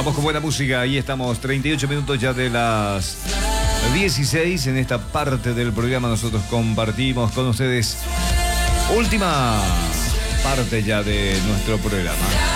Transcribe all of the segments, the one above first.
Vamos con buena música, ahí estamos, 38 minutos ya de las 16. En esta parte del programa nosotros compartimos con ustedes última parte ya de nuestro programa.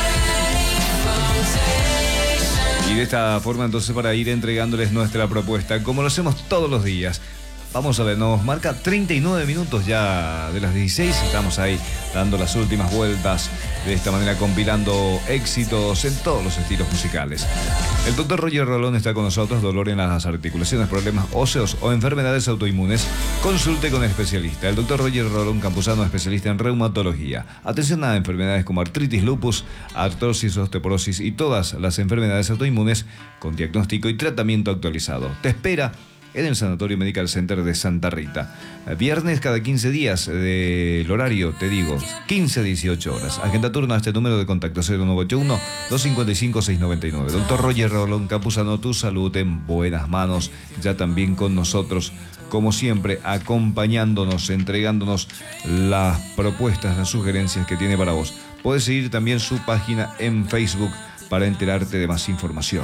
Y de esta forma entonces para ir entregándoles nuestra propuesta, como lo hacemos todos los días. Vamos a ver, nos marca 39 minutos ya de las 16. Estamos ahí dando las últimas vueltas, de esta manera compilando éxitos en todos los estilos musicales. El doctor Roger Rolón está con nosotros. Dolor en las articulaciones, problemas óseos o enfermedades autoinmunes, consulte con el especialista. El doctor Roger Rolón Campuzano, especialista en reumatología. Atención a enfermedades como artritis, lupus, artrosis, osteoporosis y todas las enfermedades autoinmunes con diagnóstico y tratamiento actualizado. Te espera en el Sanatorio Medical Center de Santa Rita. Viernes cada 15 días, del horario, te digo, 15-18 horas. Agenda turno a este número de contacto 0981-255-699. Doctor Roger Rolón Campuzano, tu salud en buenas manos. Ya también con nosotros, como siempre, acompañándonos, entregándonos las propuestas, las sugerencias que tiene para vos. Puedes seguir también su página en Facebook para enterarte de más información.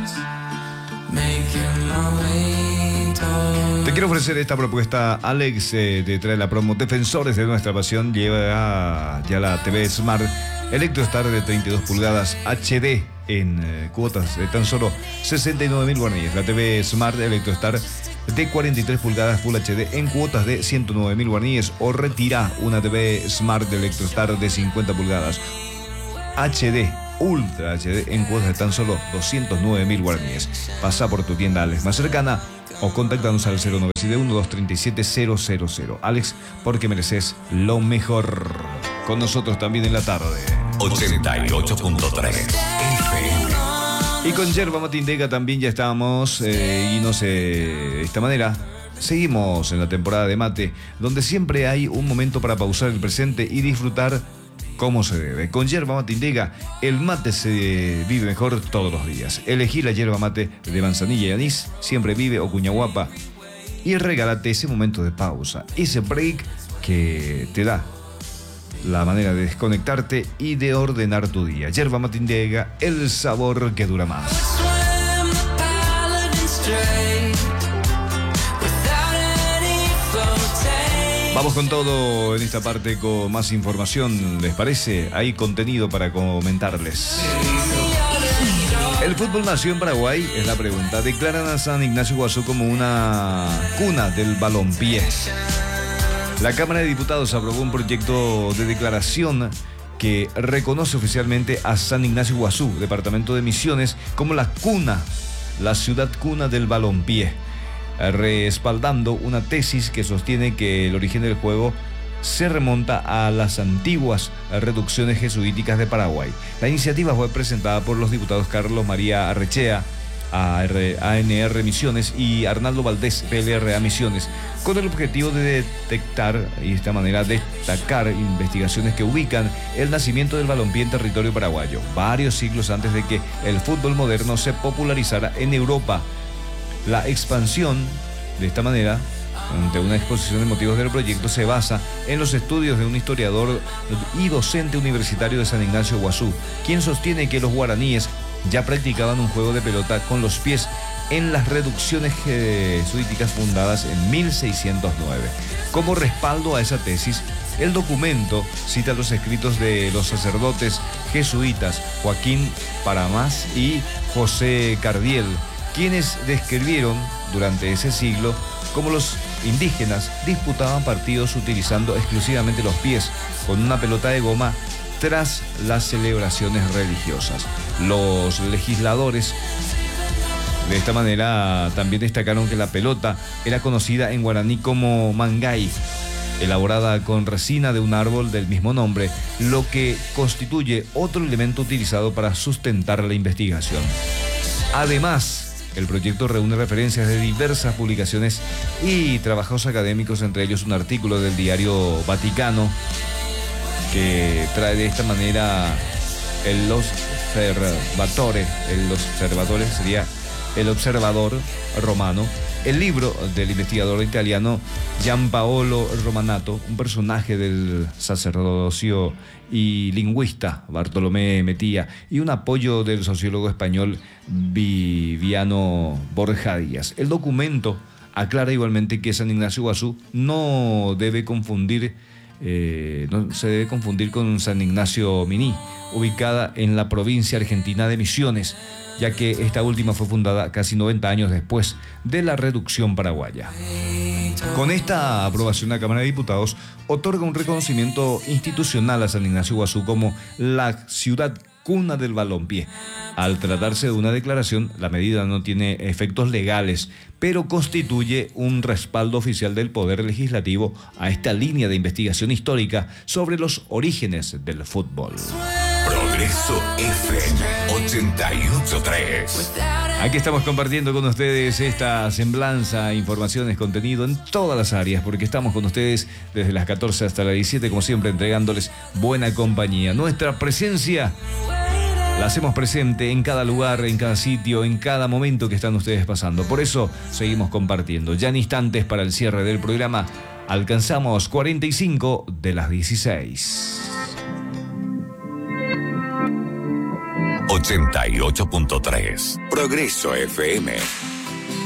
Te quiero ofrecer esta propuesta. Alex te trae la promo Defensores de nuestra pasión. Lleva ya la TV Smart Electrostar de 32 pulgadas HD en cuotas de tan solo 69.000 guaraníes. La TV Smart Electrostar de 43 pulgadas Full HD en cuotas de 109.000 guaraníes. O retira una TV Smart Electrostar de 50 pulgadas HD Ultra HD en cuotas de tan solo 209.000 guaraníes. Pasa por tu tienda Alex más cercana o contáctanos al 0971-237-000. Alex, porque mereces lo mejor. Con nosotros también en la tarde. 88.3 FM. Y con Yerba Mate Indega también ya estamos. Y no sé, de esta manera seguimos en la temporada de mate, donde siempre hay un momento para pausar el presente y disfrutar como se debe. Con Yerba Mate Indega, el mate se vive mejor todos los días. Elegí la yerba mate de manzanilla y anís, siempre vive o cuñaguapa, y regálate ese momento de pausa, ese break que te da la manera de desconectarte y de ordenar tu día. Yerba Mate Indega, el sabor que dura más. Vamos con todo en esta parte con más información, ¿les parece? Hay contenido para comentarles. ¿El fútbol nació en Paraguay? Es la pregunta. Declaran a San Ignacio Iguazú como una cuna del balompié. La Cámara de Diputados aprobó un proyecto de declaración que reconoce oficialmente a San Ignacio Iguazú, departamento de Misiones, como la cuna, la ciudad cuna del balompié, respaldando una tesis que sostiene que el origen del juego se remonta a las antiguas reducciones jesuíticas de Paraguay. La iniciativa fue presentada por los diputados Carlos María Arrechea, ANR Misiones, y Arnaldo Valdés, PLRA Misiones, con el objetivo de detectar y de esta manera destacar investigaciones que ubican el nacimiento del balompié en territorio paraguayo, varios siglos antes de que el fútbol moderno se popularizara en Europa. La expansión, de esta manera, ante una exposición de motivos del proyecto, se basa en los estudios de un historiador y docente universitario de San Ignacio Iguazú, quien sostiene que los guaraníes ya practicaban un juego de pelota con los pies en las reducciones jesuíticas fundadas en 1609. Como respaldo a esa tesis, el documento cita los escritos de los sacerdotes jesuitas Joaquín Paramás y José Cardiel, quienes describieron durante ese siglo cómo los indígenas disputaban partidos utilizando exclusivamente los pies con una pelota de goma tras las celebraciones religiosas. Los legisladores de esta manera también destacaron que la pelota era conocida en guaraní como mangay, elaborada con resina de un árbol del mismo nombre, lo que constituye otro elemento utilizado para sustentar la investigación. Además, el proyecto reúne referencias de diversas publicaciones y trabajos académicos, entre ellos un artículo del diario Vaticano que trae de esta manera el observatore sería El Observador romano, el libro del investigador italiano Giampaolo Romanato, un personaje del sacerdocio y lingüista Bartolomé Metía, y un apoyo del sociólogo español Viviano Borja Díaz. El documento aclara igualmente que San Ignacio Iguazú no se debe confundir con San Ignacio Miní, ubicada en la provincia argentina de Misiones, ya que esta última fue fundada casi 90 años después de la reducción paraguaya. Con esta aprobación, la Cámara de Diputados otorga un reconocimiento institucional a San Ignacio Iguazú como la ciudad cuna del balompié. Al tratarse de una declaración, la medida no tiene efectos legales, pero constituye un respaldo oficial del Poder Legislativo a esta línea de investigación histórica sobre los orígenes del fútbol. Progreso FM 88.3. Aquí estamos compartiendo con ustedes esta semblanza, informaciones, contenido en todas las áreas, porque estamos con ustedes desde las 14 hasta las 17, como siempre, entregándoles buena compañía. Nuestra presencia la hacemos presente en cada lugar, en cada sitio, en cada momento que están ustedes pasando. Por eso seguimos compartiendo. Ya en instantes, para el cierre del programa, alcanzamos 45 de las 16. 88.3. Progreso FM.